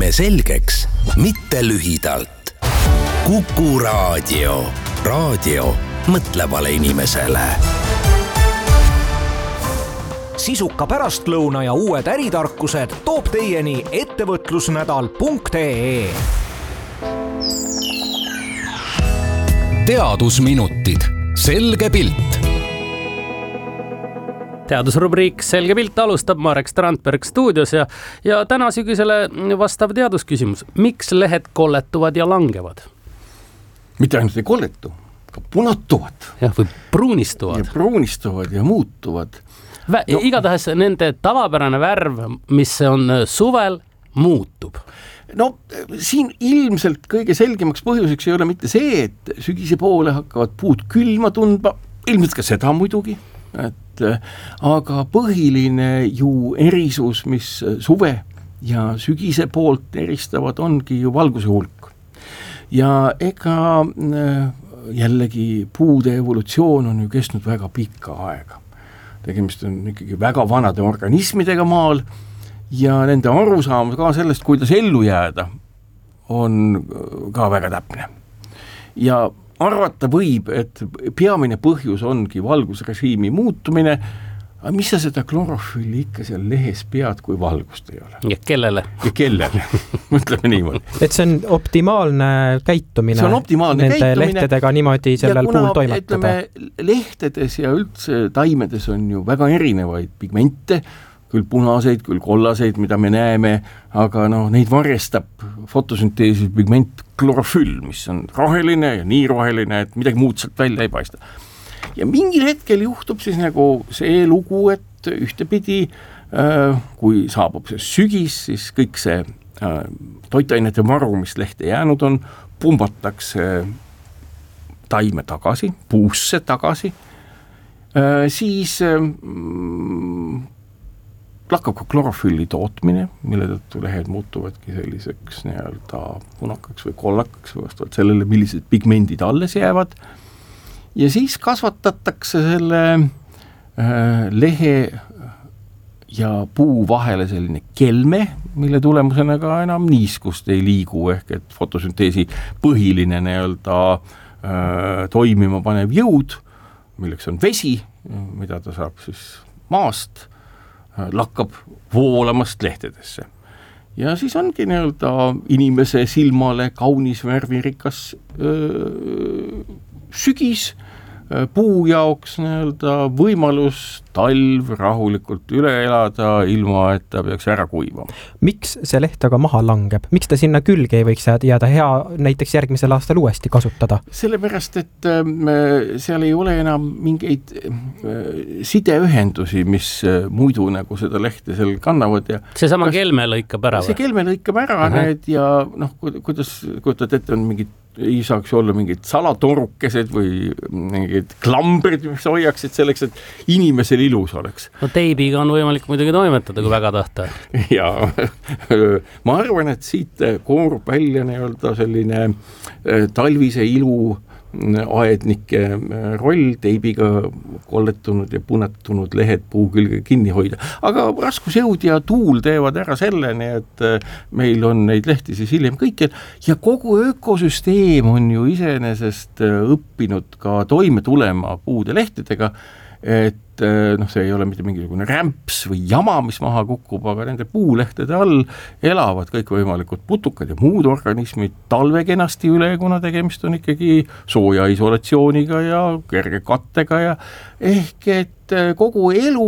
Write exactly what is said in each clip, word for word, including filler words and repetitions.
kõike selgeks, mitte lühidalt. Kuku Raadio. Raadio mõtlevale inimesele. Sisuka pärastlõuna ja uued äritarkused toob teieni ettevõtlusnädal punkt ee. Teadusminutid. Selge pilt. Teadusrubriik Selge pilt alustab Marek Strandberg stuudios ja, ja täna sügisele vastav teadusküsimus. Miks lehed kolletuvad ja langevad? Mitte ainult ei kolletu, ka punatuvad. Jah, või pruunistuvad. Ja pruunistuvad ja muutuvad. Vä- no. Igatahes nende tavapärane värv, mis on suvel, muutub. No siin ilmselt kõige selgemaks põhjuseks ei ole mitte see, et sügise poole hakkavad puud külma tundma, ilmselt ka seda muidugi, et, aga põhiline ju erisus, mis suve ja sügise poolt eristavad, ongi ju valguse hulk. Ja ega jällegi puude evolutsioon on ju kestnud väga pikka aega. Tegemist on ikkagi väga vanade organismidega maal ja nende arusaam ka sellest, kuidas ellu jääda, on ka väga täpne. Ja arvata võib, et peamine põhjus ongi valgusrežiimi muutumine, aga mis sa seda klorofülli ikka seal lehes pead, kui valgust ei ole? Ja kellele? Ja kellele, mõtleme niimoodi. Et see on optimaalne käitumine, see on optimaalne nende käitumine. Lehtedega niimoodi sellel puhul toimetada. Lehtedes ja üldse taimedes on ju väga erinevaid pigmente, küll punaseid, küll kollaseid, mida me näeme, aga no, neid varjestab fotosünteesis pigment klorofüll, mis on roheline ja nii roheline, et midagi muud sealt välja ei paista. Ja mingil hetkel juhtub siis nagu see lugu, et ühtepidi, kui saabub see sügis, siis kõik see toitainete varu, mis lehte jäänud on, pumbatakse taime tagasi, puusse tagasi, siis lakkab ka klorofülli tootmine, mille tõttu lehed muutuvadki selliseks nii-öelda punakaks või kollakaks vastavalt sellele, millised pigmendid alles jäävad. Ja siis kasvatatakse selle äh, lehe ja puu vahele selline kelme, mille tulemusena ka enam niiskust ei liigu, ehk et fotosünteesi põhiline nii-öelda äh, toimima panev jõud, milleks on vesi, mida ta saab siis maast, lakkab voolamast lehtedesse. Ja siis ongi nii-öelda inimese silmale kaunis värvirikas öö, sügis, puu jaoks nii-öelda võimalus talv rahulikult üle elada, ilma et ta peaks ära kuivama. Miks see leht aga maha langeb? Miks ta sinna külge ei võiks jääda hea näiteks järgmisel aastal uuesti kasutada? Sellepärast, et äh, seal ei ole enam mingeid äh, sideühendusi, mis äh, muidu nagu seda lehte seal kannavad. Ja see sama kas, kelme lõikab ära? See kelme lõikab ära uh-huh. need ja noh, kuidas kujutad ette, on mingid ei saaks olla mingid salatorukesed või mingid klambrid, mis hoiaksid selleks, et inimesel ilus oleks. No teibiga on võimalik muidugi toimetada, kui väga tahta. Ja ma arvan, et siit koorub välja nii-öelda selline talvise ilu aednike roll, teibiga kolletunud ja punatunud lehed puu külge kinni hoida. Aga raskusjõud ja tuul teevad ära selleni, et meil on neid lehti siis hiljem kõikjal ja kogu ökosüsteem on ju iseenesest õppinud ka toime tulema puude lehtedega, et noh, see ei ole mitte mingisugune rämps või jama, mis maha kukub, aga nende puulehtede all elavad kõik võimalikud putukad ja muud organismid talvekenasti üle, kuna tegemist on ikkagi sooja isolatsiooniga ja kerge kattega ja ehk et kogu elu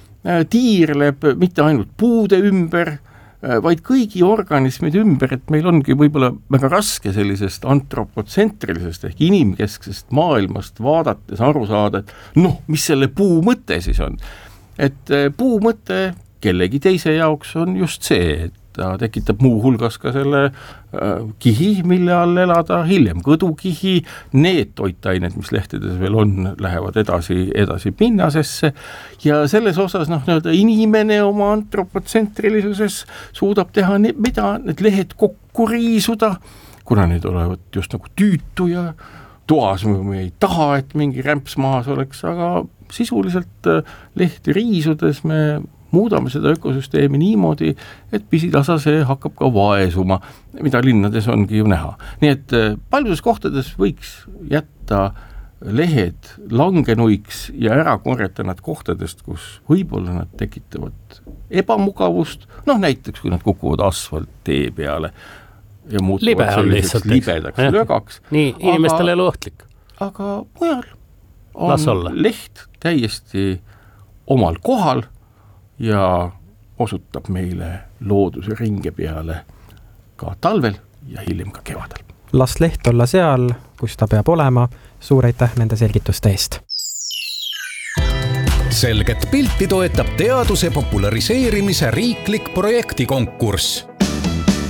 tiirleb mitte ainult puude ümber, vaid kõigi organismide ümber, et meil ongi võib-olla väga raske sellisest antropotsentrilisest ehk inimkesksest maailmast vaadates aru saada, et noh, mis selle puu mõte siis on. Et puu mõte kellegi teise jaoks on just see, et ta tekitab muu hulgas ka selle äh, kihi, mille all elada, hiljem kõdukihi, need toitained, mis lehtedes veel on, lähevad edasi, edasi pinnasesse ja selles osas noh, inimene oma antropotsentrilisuses suudab teha, ne- mida need lehed kokku riisuda, kuna need olevad just nagu tüütu ja toas me ei taha, et mingi rämps maas oleks, aga sisuliselt lehti riisudes me muudame seda ökosüsteemi niimoodi, et pisitasa see hakkab ka vaesuma, mida linnades ongi ju näha. Nii et paljudes kohtades võiks jätta lehed langenuiks ja ära korjata nad kohtadest, kus võib-olla nad tekitavad ebamugavust, noh näiteks kui nad kukuvad asfalttee peale ja muutuvad selliseks libedaks ja lögaks. Nii, inimestele elu ohtlik. Aga mujal on leht täiesti omal kohal ja osutab meile looduse ringe peale ka talvel ja hiljem ka kevadel. Las leht olla seal, kus ta peab olema. Suur aitäh nende selgituste eest. Selget pilti toetab teaduse populariseerimise riiklik projektikonkurss.